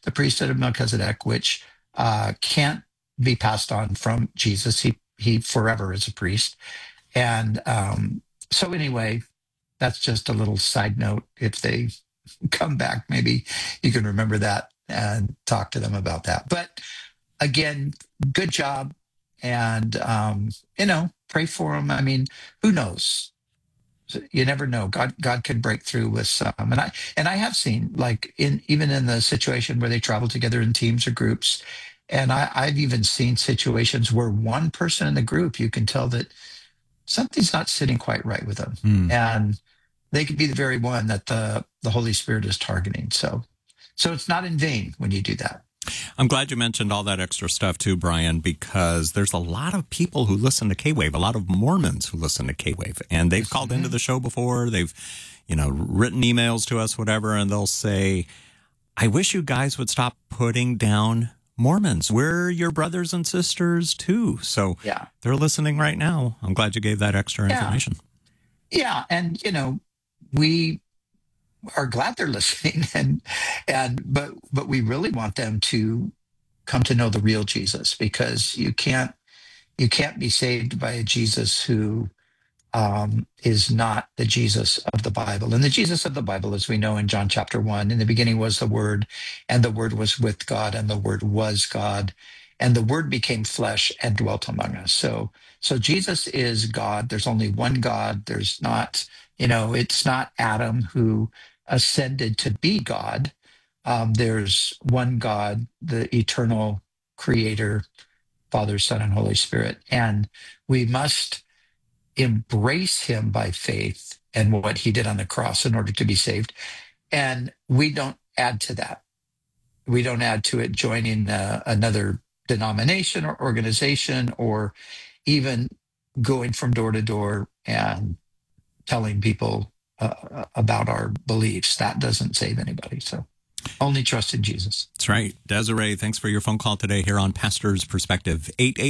the priesthood of Melchizedek, which can't be passed on from Jesus. He forever is a priest. And so anyway, that's just a little side note. If they come back, maybe you can remember that and talk to them about that. But again, good job. And, pray for them. I mean, who knows? You never know. God can break through with some. And I have seen, like, even in the situation where they travel together in teams or groups. And I've even seen situations where one person in the group, you can tell that something's not sitting quite right with them. And they could be the very one that the Holy Spirit is targeting. So it's not in vain when you do that. I'm glad you mentioned all that extra stuff too, Brian, because there's a lot of people who listen to K-Wave, a lot of Mormons who listen to K-Wave, and they've called into the show before. They've, written emails to us, whatever, and they'll say, I wish you guys would stop putting down Mormons. We're your brothers and sisters too. So they're listening right now. I'm glad you gave that extra information. Yeah. And, we are glad they're listening, but we really want them to come to know the real Jesus, because you can't be saved by a Jesus who is not the Jesus of the Bible. And the Jesus of the Bible, as we know in John chapter 1, in the beginning was the Word, and the Word was with God, and the Word was God, and the Word became flesh and dwelt among us. So Jesus is God. There's only one God. There's not, it's not Adam who ascended to be God. There's one God, the eternal creator, Father, Son, and Holy Spirit. And we must embrace him by faith and what he did on the cross in order to be saved. And we don't add to that. We don't add to it joining another denomination or organization, or even going from door to door and telling people about our beliefs. That doesn't save anybody. So only trust in Jesus. That's right. Desiree, thanks for your phone call today here on Pastor's Perspective.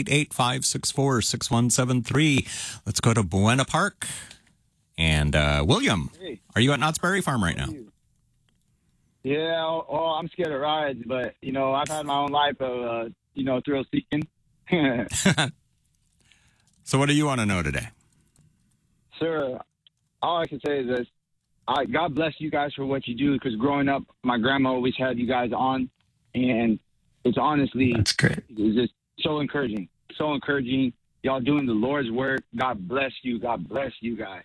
888-564-6173. Let's go to Buena Park. And William, are you at Knott's Berry Farm right now? Yeah, I'm scared of rides, but, I've had my own life of, thrill seeking. So what do you want to know today? Sir, all I can say is this. God bless you guys for what you do, because growing up, my grandma always had you guys on, and it's honestly, that's great. It's just so encouraging. So encouraging. Y'all doing the Lord's work. God bless you. God bless you guys.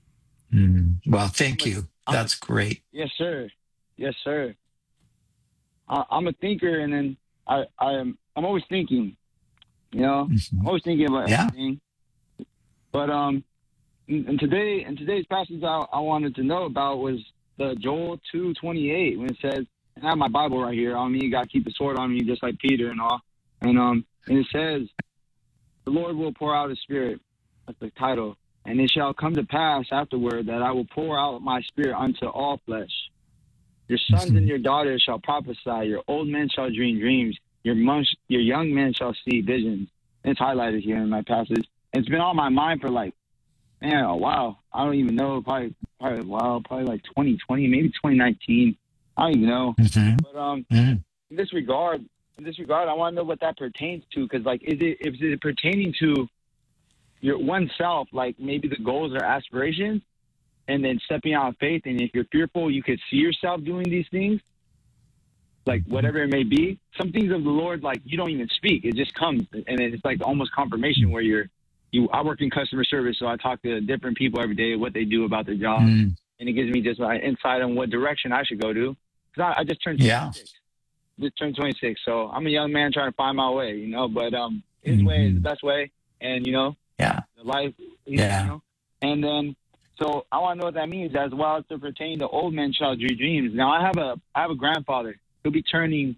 Well, thank you. That's great. Yes, sir. Yes, sir. I'm a thinker, and then I'm always thinking. I'm always thinking about everything. But in today's passage I wanted to know about was the Joel 2:28, when it says, and I have my Bible right here on me, you got to keep the sword on me just like Peter and all. And it says, the Lord will pour out his spirit. That's the title. And it shall come to pass afterward that I will pour out my spirit unto all flesh. Your sons and your daughters shall prophesy. Your old men shall dream dreams. Your young men shall see visions. And it's highlighted here in my passage. And it's been on my mind for a while. I don't even know. Probably like 2020, maybe 2019. I don't even know. But in this regard, I want to know what that pertains to. Because is it pertaining to your oneself, like maybe the goals or aspirations, and then stepping out of faith? And if you're fearful, you could see yourself doing these things, like whatever it may be. Some things of the Lord, like you don't even speak; it just comes, and it's like almost confirmation where I work in customer service, so I talk to different people every day, what they do about their job, and it gives me just an insight on what direction I should go to. Because I just turned 26. Just turned 26, so I'm a young man trying to find my way, But his way is the best way, and the life, And then, so I want to know what that means as well as to pertain to old men shall dream dreams. Now I have a grandfather. He'll be turning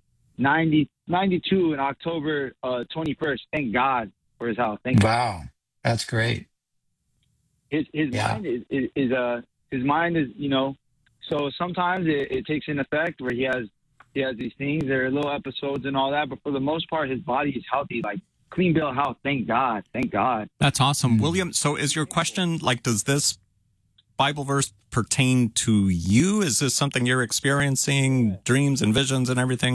92 in October 21st. Thank God for his health. Thank God. That's great. His mind is so sometimes it takes an effect where he has these things. There are little episodes and all that, but for the most part, his body is healthy, like clean bill of health. Thank God. Thank God. That's awesome. William, so is your question, does this Bible verse pertain to you? Is this something you're experiencing, dreams and visions and everything?